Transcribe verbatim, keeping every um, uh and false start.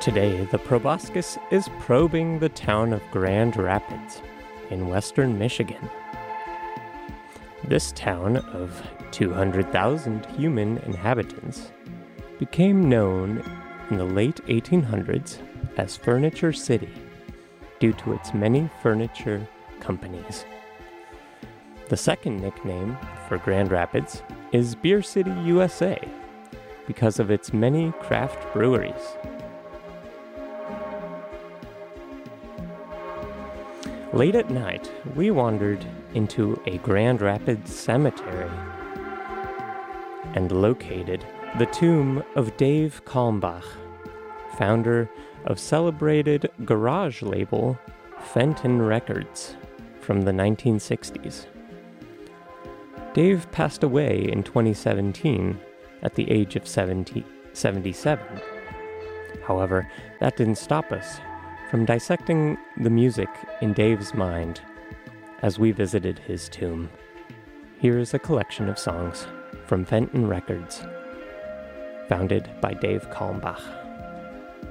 Today, the proboscis is probing the town of Grand Rapids in western Michigan. This town of two hundred thousand human inhabitants became known in the late eighteen hundreds as Furniture City due to its many furniture companies. The second nickname for Grand Rapids is Beer City, U S A, because of its many craft breweries. Late at night, we wandered into a Grand Rapids cemetery and located the tomb of Dave Kalmbach, founder of celebrated garage label Fenton Records from the nineteen sixties. Dave passed away in twenty seventeen at the age of seventy, seventy-seven. However, that didn't stop us from dissecting the music in Dave's mind as we visited his tomb. Here is a collection of songs from Fenton Records, founded by Dave Kalmbach.